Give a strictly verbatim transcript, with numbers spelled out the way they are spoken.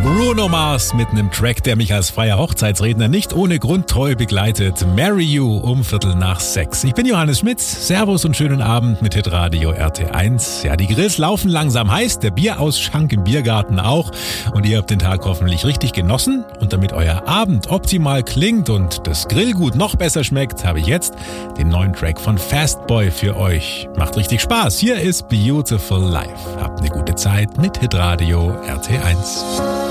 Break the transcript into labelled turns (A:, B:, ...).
A: Bruno Mars mit einem Track, der mich als freier Hochzeitsredner nicht ohne Grund treu begleitet. Marry You um Viertel nach sechs. Ich bin Johannes Schmitz. Servus und schönen Abend mit Hitradio R T eins. Ja, die Grills laufen langsam heiß, der Bierausschank im Biergarten auch. Und ihr habt den Tag hoffentlich richtig genossen. Und damit euer Abend optimal klingt und das Grillgut noch besser schmeckt, habe ich jetzt den neuen Track von Fastboy für euch. Macht richtig Spaß. Hier ist Beautiful Life. Habt eine gute Zeit mit Hitradio R T eins.